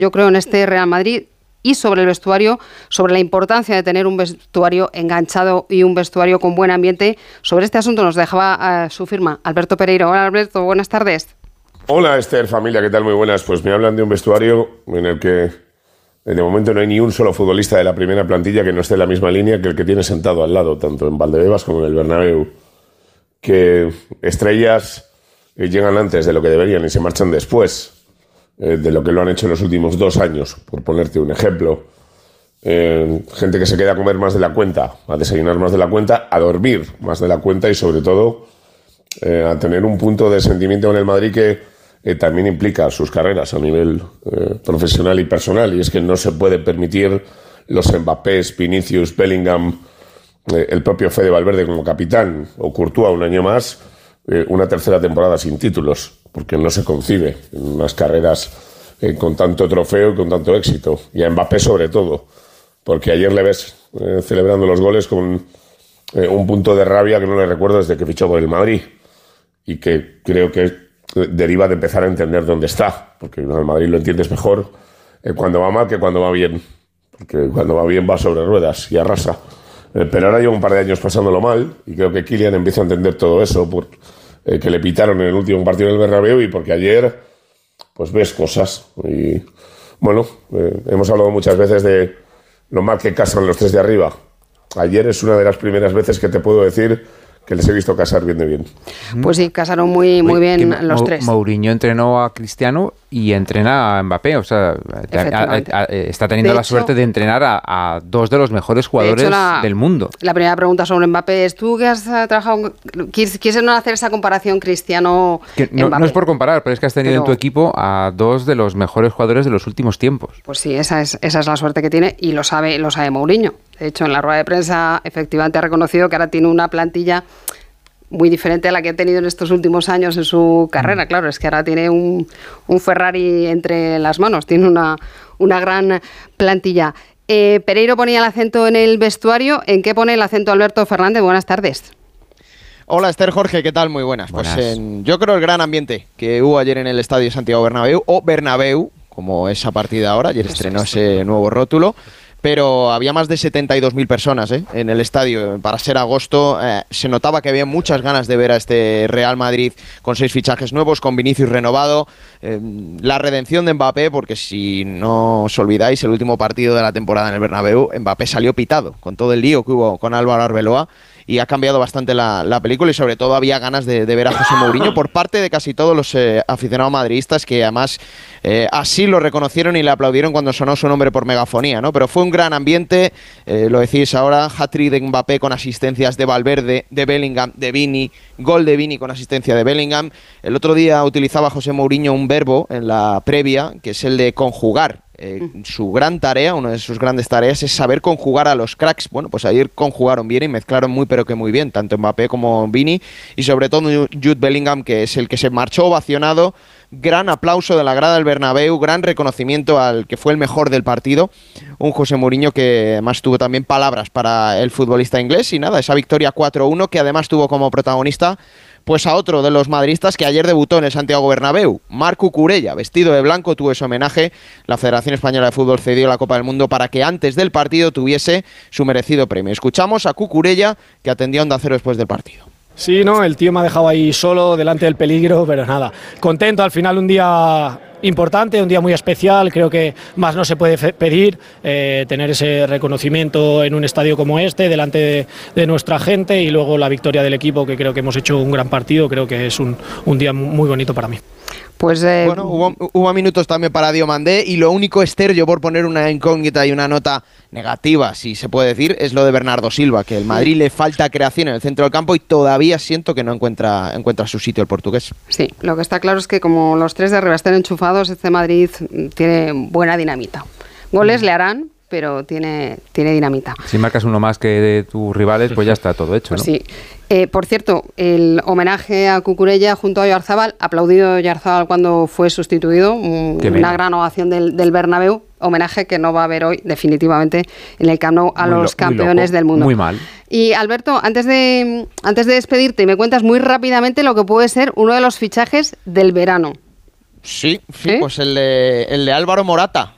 yo creo, en este Real Madrid. Y sobre el vestuario, sobre la importancia de tener un vestuario enganchado y un vestuario con buen ambiente. Sobre este asunto nos dejaba su firma Alberto Pereiro. Hola Alberto, buenas tardes. Hola Esther, familia, ¿qué tal? Muy buenas. Pues me hablan de un vestuario en el que de momento no hay ni un solo futbolista de la primera plantilla que no esté en la misma línea que el que tiene sentado al lado, tanto en Valdebebas como en el Bernabéu. Que estrellas llegan antes de lo que deberían y se marchan después de lo que lo han hecho en los últimos 2 años, por ponerte un ejemplo. Gente que se queda a comer más de la cuenta, a desayunar más de la cuenta, a dormir más de la cuenta y sobre todo a tener un punto de sentimiento con el Madrid que también implica sus carreras a nivel profesional y personal, y es que no se puede permitir los Mbappés, Vinicius, Bellingham, el propio Fede Valverde como capitán o Courtois un año más, una tercera temporada sin títulos, porque no se concibe en unas carreras con tanto trofeo y con tanto éxito, y a Mbappé sobre todo, porque ayer le ves celebrando los goles con un punto de rabia que no le recuerdo desde que fichó por el Madrid, y que creo que deriva de empezar a entender dónde está, porque al Madrid lo entiendes mejor cuando va mal que cuando va bien, porque cuando va bien va sobre ruedas y arrasa. Pero ahora lleva un par de años pasándolo mal, y creo que Kylian empieza a entender todo eso, que le pitaron en el último partido del Bernabéu, y porque ayer pues ves cosas. Y bueno, hemos hablado muchas veces de lo mal que casan los 3 de arriba. Ayer es una de las primeras veces que te puedo decir que les he visto casar bien de bien. Pues sí, casaron muy bien los 3. Mourinho entrenó a Cristiano y entrena a Mbappé, o sea, está teniendo la suerte de entrenar a 2 de los mejores jugadores del mundo. La primera pregunta sobre Mbappé es, tú que has trabajado, ¿quieres no hacer esa comparación Cristiano-Mbappé? No es por comparar, pero es que has tenido en tu equipo a 2 de los mejores jugadores de los últimos tiempos. Pues sí, esa es la suerte que tiene, y lo sabe Mourinho. De hecho, en la rueda de prensa efectivamente ha reconocido que ahora tiene una plantilla muy diferente a la que ha tenido en estos últimos años en su carrera. Claro, es que ahora tiene un Ferrari entre las manos, tiene una gran plantilla. Pereiro ponía el acento en el vestuario. ¿En qué pone el acento Alberto Fernández? Buenas tardes. Hola Esther, Jorge, ¿qué tal? Muy buenas. Pues yo creo el gran ambiente que hubo ayer en el Estadio Santiago Bernabéu, o Bernabéu, como es a partir de ahora. Ayer estrenó ese nuevo rótulo. Pero había más de 72.000 personas en el estadio. Para ser agosto se notaba que había muchas ganas de ver a este Real Madrid con 6 fichajes nuevos, con Vinicius renovado, la redención de Mbappé, porque si no os olvidáis, el último partido de la temporada en el Bernabéu, Mbappé salió pitado con todo el lío que hubo con Álvaro Arbeloa, y ha cambiado bastante la película, y sobre todo había ganas de ver a José Mourinho por parte de casi todos los aficionados madridistas, que además así lo reconocieron y le aplaudieron cuando sonó su nombre por megafonía, ¿no? Pero fue un gran ambiente, lo decís ahora, hat-trick de Mbappé con asistencias de Valverde, de Bellingham, de Vini, gol de Vini con asistencia de Bellingham. El otro día utilizaba José Mourinho un verbo en la previa, que es el de conjugar. Su gran tarea, una de sus grandes tareas, es saber conjugar a los cracks. Bueno, pues ayer conjugaron bien y mezclaron muy pero que muy bien, tanto Mbappé como Vini, y sobre todo Jude Bellingham, que es el que se marchó ovacionado. Gran aplauso de la grada del Bernabéu, gran reconocimiento al que fue el mejor del partido, un José Mourinho que además tuvo también palabras para el futbolista inglés. Y nada, esa victoria 4-1 que además tuvo como protagonista pues a otro de los madridistas que ayer debutó en el Santiago Bernabéu, Marc Cucurella, vestido de blanco, tuvo ese homenaje. La Federación Española de Fútbol cedió la Copa del Mundo para que antes del partido tuviese su merecido premio. Escuchamos a Cucurella, que atendió a Onda Cero después del partido. Sí, no, el tío me ha dejado ahí solo, delante del peligro, pero nada, contento. Al final un día importante, un día muy especial, creo que más no se puede pedir, tener ese reconocimiento en un estadio como este, delante de nuestra gente, y luego la victoria del equipo, que creo que hemos hecho un gran partido. Creo que es un día muy bonito para mí. Pues bueno, hubo minutos también para Diomandé, y lo único, Esther, yo por poner una incógnita y una nota negativa, si se puede decir, es lo de Bernardo Silva, que el Madrid le falta creación en el centro del campo y todavía siento que no encuentra su sitio el portugués. Sí, lo que está claro es que como los 3 de arriba están enchufados, este Madrid tiene buena dinamita. Goles le harán, pero tiene dinamita. Si marcas uno más que de tus rivales, pues ya está todo hecho, ¿no? Sí. Por cierto, el homenaje a Cucurella junto a Oyarzabal, aplaudido Oyarzabal cuando fue sustituido, una gran ovación del Bernabéu, homenaje que no va a haber hoy definitivamente en el Camp Nou a los campeones del mundo. Muy mal. Y Alberto, antes de despedirte, me cuentas muy rápidamente lo que puede ser uno de los fichajes del verano. Sí, pues el de Álvaro Morata,